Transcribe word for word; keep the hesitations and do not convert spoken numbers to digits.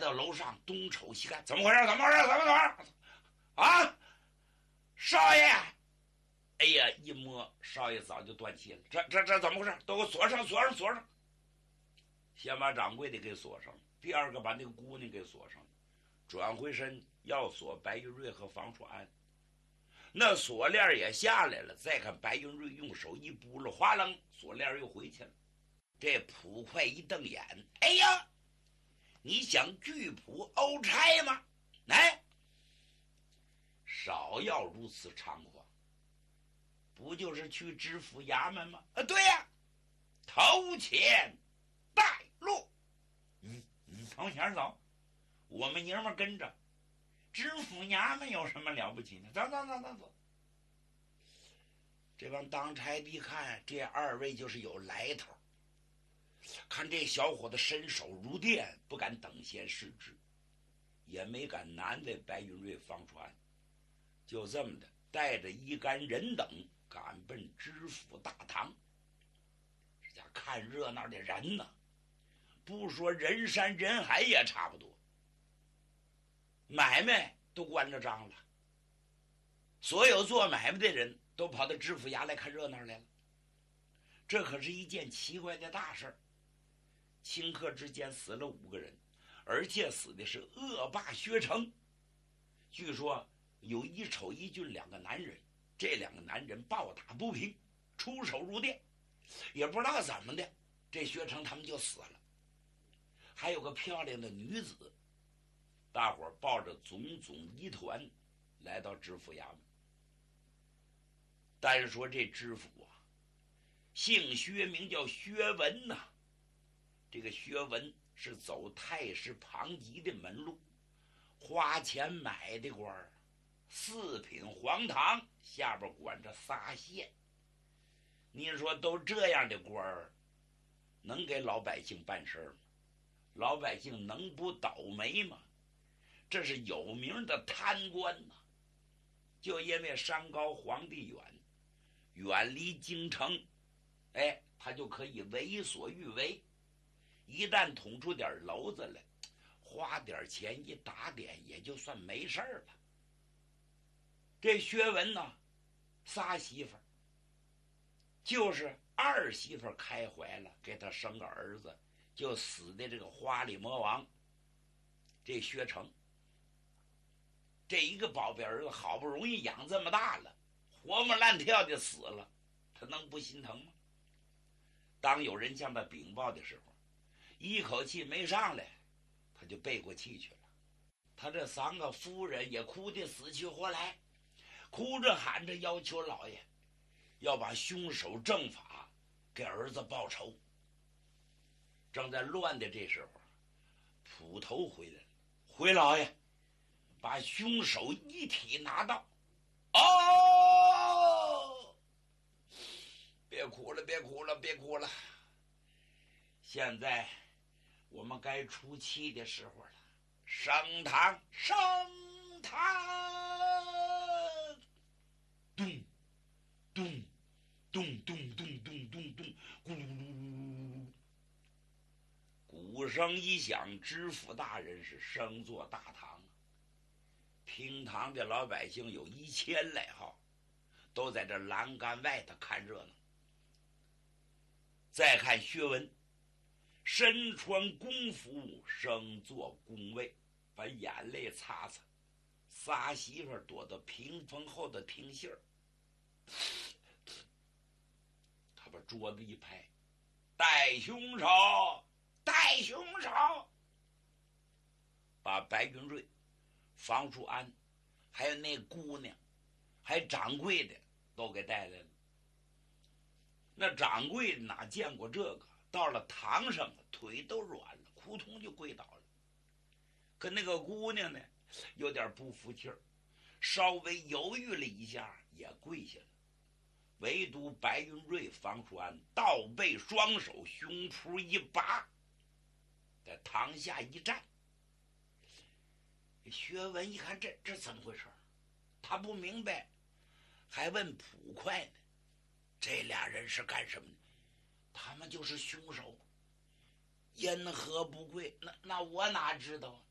到楼上，东瞅西看，怎么回事？怎么回事？怎么回事？啊，少爷！哎呀，一摸，少爷早就断气了。这这这怎么回事？都给我锁上，锁上，锁上！先把掌柜的给锁上了，第二个把那个姑娘给锁上了，转回身要锁白云瑞和房楚安。那锁链也下来了，再看白云瑞用手一拨了，哗楞，锁链又回去了。这捕快一瞪眼，哎呀，你想拒捕欧差吗？哎，少要如此猖狂，不就是去知府衙门吗？啊，对呀、啊，头前带路。嗯嗯，头前走，我们爷们跟着。知府衙门有什么了不起呢？走走走走走。这帮当差的看这二位就是有来头，看这小伙子身手如电，不敢等闲视之，也没敢难为白云瑞、方川，就这么的带着一干人等赶奔知府大堂。这家看热闹的人呢，不说人山人海也差不多，买卖都关着张了，所有做买卖的人都跑到知府衙来看热闹来了。这可是一件奇怪的大事儿，顷刻之间死了五个人，而且死的是恶霸薛成。据说有一丑一俊两个男人，这两个男人暴打不平，出手入电，也不知道怎么的，这薛成他们就死了。还有个漂亮的女子，大伙儿抱着种种疑团来到知府衙门。单说这知府啊，姓薛，名叫薛文呐、啊。这个薛文是走太师庞吉的门路，花钱买的官儿，四品黄堂下边管着仨县。你说都这样的官儿，能给老百姓办事吗？老百姓能不倒霉吗？这是有名的贪官呐、啊！就因为山高皇帝远，远离京城，哎，他就可以为所欲为。一旦捅出点篓子来，花点钱一打点，也就算没事了。这薛文呢，仨媳妇儿，就是二媳妇儿开怀了，给他生个儿子，就死的这个花里魔王，这薛成。这一个宝贝儿子好不容易养这么大了，活蹦乱跳的死了，他能不心疼吗？当有人向他禀报的时候，一口气没上来，他就背过气去了。他这三个夫人也哭得死去活来，哭着喊着要求老爷要把凶手正法，给儿子报仇。正在乱的这时候，捕头回来了，回老爷，把凶手遗体拿到。哦，别哭了，别哭了，别哭了，现在我们该出气的时候了。升堂，升堂！咚咚咚咚咚咚咚咚，咕噜噜。鼓声一响，知府大人是升坐大堂。厅堂的老百姓有一千来号，都在这栏杆外头看热闹。再看薛文，身穿公服，升坐宫位，把眼泪擦擦。仨媳妇躲到屏风后的听信儿，他把桌子一拍，带凶手，带凶手！把白云瑞、房淑安，还有那姑娘，还掌柜的都给带来了。那掌柜哪见过这个？到了堂上，腿都软了，扑通就跪倒了。可那个姑娘呢，有点不服气儿，稍微犹豫了一下，也跪下了。唯独白云瑞、房淑安倒背双手，胸脯一拔，在堂下一站。薛文一看，这这怎么回事？他不明白，还问捕快呢，这俩人是干什么的？他们就是凶手，因何不跪？那那我哪知道啊？